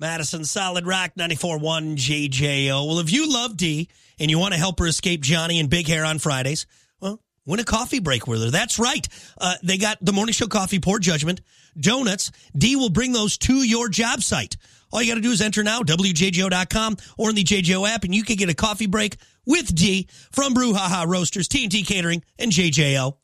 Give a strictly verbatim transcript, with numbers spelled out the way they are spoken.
Madison Solid Rock ninety-four point one J J O. Well, if you love Dee and you want to help her escape Johnny and Big Hair on Fridays, well, win a coffee break with her. That's right. Uh, they got the Morning Show Coffee, Poor Judgment, donuts. Dee will bring those to your job site. All you got to do is enter now, W J J O dot com or in the J J O app, and you can get a coffee break with Dee from Brouhaha Roasters, T N T Catering, and J J O.